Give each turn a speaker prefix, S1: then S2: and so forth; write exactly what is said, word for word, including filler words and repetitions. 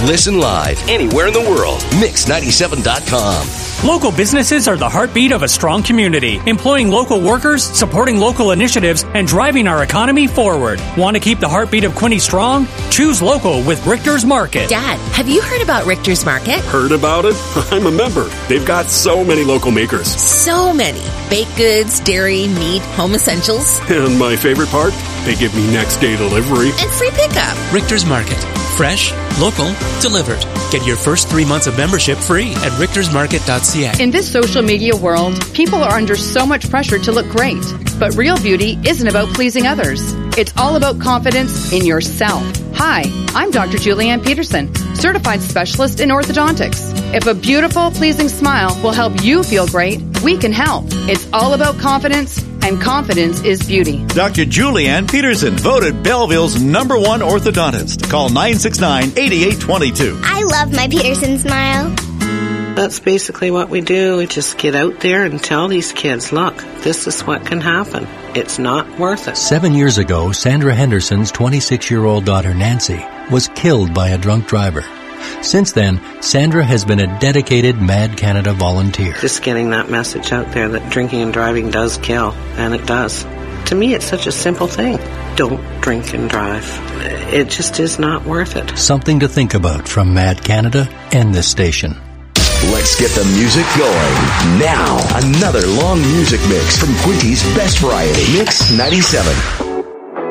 S1: Listen live anywhere in the world. mix ninety-seven dot com.
S2: Local businesses are the heartbeat of a strong community, employing local workers, supporting local initiatives, and driving our economy forward. Want to keep the heartbeat of Quinte strong? Choose local with Richter's Market.
S3: Dad, have you heard about Richter's Market?
S4: Heard about it? I'm a member. They've got so many local makers.
S3: So many. Baked goods, dairy, meat, home essentials.
S4: And my favorite part? They give me next day delivery.
S3: And free pickup.
S5: Richter's Market. Fresh, local, delivered. Get your first three months of membership free at richters market dot c a.
S6: In this social media world, people are under so much pressure to look great. But real beauty isn't about pleasing others. It's all about confidence in yourself. Hi, I'm Doctor Julianne Peterson, certified specialist in orthodontics. If a beautiful, pleasing smile will help you feel great, we can help. It's all about confidence, and confidence is beauty.
S7: Doctor Julianne Peterson, voted Belleville's number one orthodontist. Call nine six nine, eight eight two two.
S8: I love my Peterson smile.
S9: That's basically what we do. We just get out there and tell these kids, look, this is what can happen. It's not worth it.
S10: Seven years ago, Sandra Henderson's twenty-six-year-old daughter, Nancy, was killed by a drunk driver. Since then, Sandra has been a dedicated Mad Canada volunteer.
S9: Just getting that message out there that drinking and driving does kill, and it does. To me, it's such a simple thing. Don't drink and drive. It just is not worth it.
S10: Something to think about from Mad Canada and this station.
S1: Let's get the music going. Now, another long music mix from Quinte's Best Variety. Mix ninety-seven.